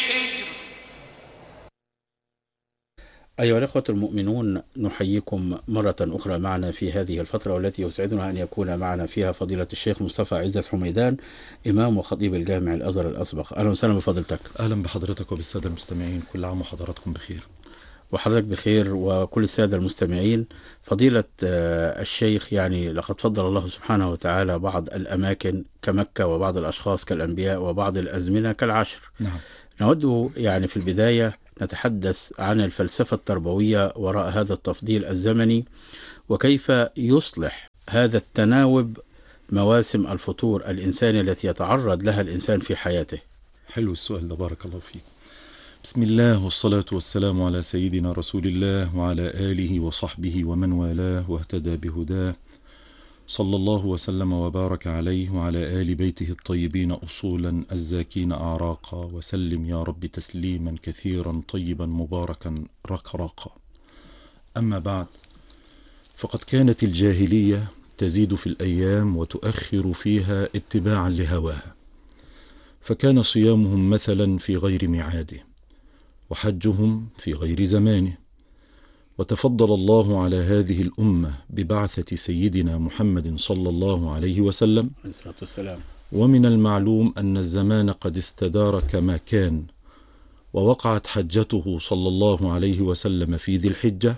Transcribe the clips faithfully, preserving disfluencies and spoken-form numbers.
أيها الأخوة المؤمنون، نحييكم مرة أخرى معنا في هذه الفترة، والتي يسعدنا أن يكون معنا فيها فضيلة الشيخ مصطفى عزت حميدان، إمام وخطيب الجامع الأزهر الأسبق. أهلا وسهلا بفضيلتك. أهلا بحضرتك وبالسادة المستمعين، كل عام وحضراتكم بخير. وحضرتك بخير وكل السادة المستمعين. فضيلة الشيخ، يعني لقد فضل الله سبحانه وتعالى بعض الأماكن كمكة، وبعض الأشخاص كالأنبياء، وبعض الأزمنة كالعشر. نعم. نود يعني في البداية نتحدث عن الفلسفة التربوية وراء هذا التفضيل الزمني، وكيف يصلح هذا التناوب مواسم الفطور الإنساني التي يتعرض لها الإنسان في حياته. حلو السؤال ده، بارك الله فيك. بسم الله والصلاة والسلام على سيدنا رسول الله وعلى آله وصحبه ومن والاه واهتدى بهداه، صلى الله وسلم وبارك عليه وعلى آل بيته الطيبين أصولا الزاكين أعراقا، وسلم يا رب تسليما كثيرا طيبا مباركا ركراقا. أما بعد، فقد كانت الجاهلية تزيد في الأيام وتؤخر فيها اتباعا لهواها، فكان صيامهم مثلا في غير ميعاده، وحجهم في غير زمانه. وتفضل الله على هذه الأمة ببعثة سيدنا محمد صلى الله عليه وسلم، عليه الصلاة والسلام. ومن المعلوم أن الزمان قد استدار كما كان، ووقعت حجته صلى الله عليه وسلم في ذي الحجة،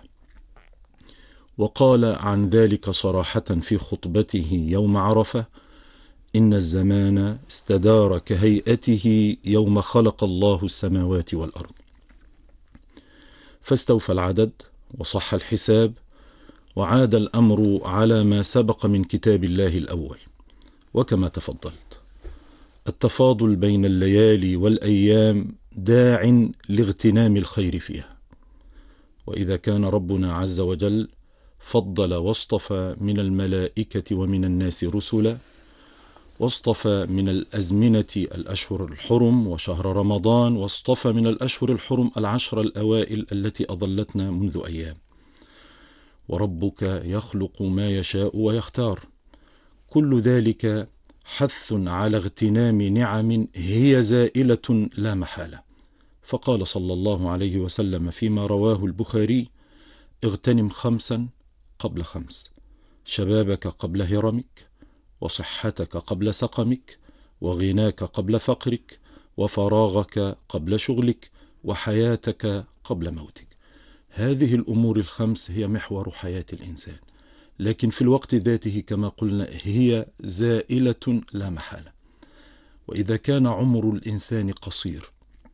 وقال عن ذلك صراحة في خطبته يوم عرفة: إن الزمان استدار كهيئته يوم خلق الله السماوات والأرض. فاستوفى العدد وصح الحساب، وعاد الأمر على ما سبق من كتاب الله الأول. وكما تفضلت، التفاضل بين الليالي والأيام داع لاغتنام الخير فيها. وإذا كان ربنا عز وجل فضل واصطفى من الملائكة ومن الناس رسلا، واصطفى من الأزمنة الأشهر الحرم وشهر رمضان، واصطفى من الأشهر الحرم العشر الأوائل التي أضلتنا منذ أيام. وربك يخلق ما يشاء ويختار، كل ذلك حث على اغتنام نعم هي زائلة لا محالة. فقال صلى الله عليه وسلم فيما رواه البخاري: اغتنم خمسا قبل خمس، شبابك قبل هرمك، وصحتك قبل سقمك، وغناك قبل فقرك، وفراغك قبل شغلك، وحياتك قبل موتك. هذه الأمور الخمس هي محور حياة الإنسان، لكن في الوقت ذاته كما قلنا هي زائلة لا محالة. وإذا كان عمر الإنسان قصير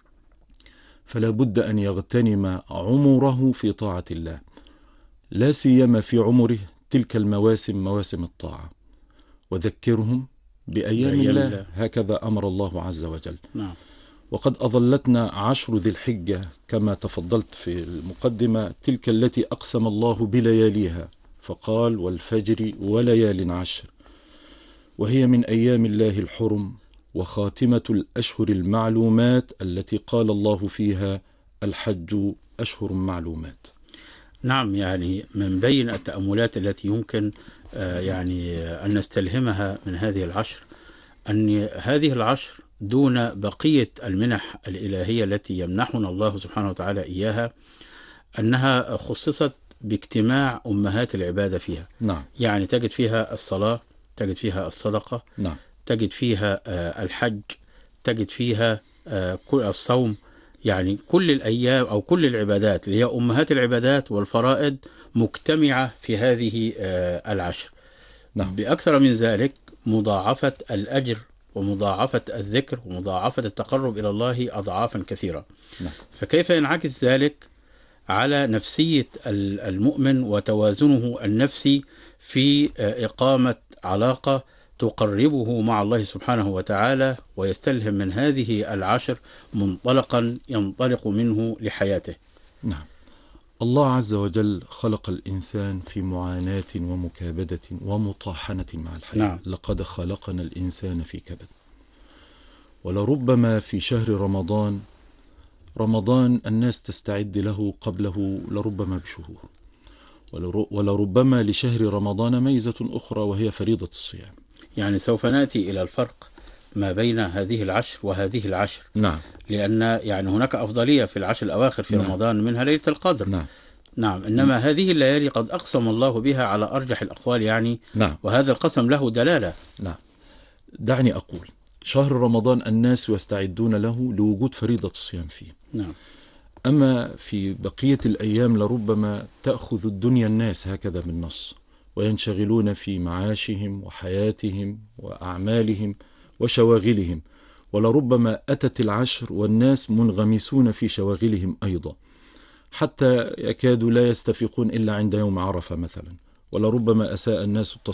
فلا بد أن يغتنم عمره في طاعة الله، لا سيما في عمره تلك المواسم، مواسم الطاعة. وذكرهم بأيام, بأيام الله. الله هكذا أمر الله عز وجل. نعم. وقد أظلتنا عشر ذي الحجة كما تفضلت في المقدمة، تلك التي أقسم الله بلياليها فقال: والفجر وليال عشر، وهي من أيام الله الحرم، وخاتمة الأشهر المعلومات التي قال الله فيها: الحج أشهر معلومات. نعم، يعني من بين التأملات التي يمكن يعني أن نستلهمها من هذه العشر، أن هذه العشر دون بقية المنح الإلهية التي يمنحنا الله سبحانه وتعالى إياها، أنها خصصت باجتماع أمهات العبادة فيها. نعم. يعني تجد فيها الصلاة، تجد فيها الصدقة، نعم. تجد فيها الحج، تجد فيها الصوم. يعني كل الأيام أو كل العبادات اللي هي أمهات العبادات والفرائض مجتمعة في هذه العشر. نعم. بأكثر من ذلك، مضاعفة الأجر ومضاعفة الذكر ومضاعفة التقرب إلى الله أضعافا كثيرة. نعم. فكيف ينعكس ذلك على نفسية المؤمن وتوازنه النفسي في إقامة علاقة تقربه مع الله سبحانه وتعالى، ويستلهم من هذه العشر منطلقا ينطلق منه لحياته. نعم. الله عز وجل خلق الإنسان في معاناة ومكابدة ومطاحنة مع الحياة. نعم. لقد خلقنا الإنسان في كبد. ولربما في شهر رمضان رمضان الناس تستعد له قبله لربما بشهور، ولربما لشهر رمضان ميزة أخرى وهي فريضة الصيام. يعني سوف نأتي إلى الفرق ما بين هذه العشر وهذه العشر. نعم. لأن يعني هناك أفضلية في العشر الأواخر في نعم. رمضان، منها ليلة القدر. نعم. نعم. إنما هذه الليالي قد أقسم الله بها على أرجح الأقوال يعني. نعم. وهذا القسم له دلالة. نعم. دعني أقول، شهر رمضان الناس يستعدون له لوجود فريضة الصيام فيه. نعم. أما في بقية الأيام لربما تأخذ الدنيا الناس هكذا بالنص، وينشغلون في معاشهم وحياتهم وأعمالهم وشواغلهم، ولربما أتت العشر والناس منغمسون في شواغلهم أيضا، حتى يكادوا لا يستفيقون إلا عند يوم عرفة مثلا، ولربما أساء الناس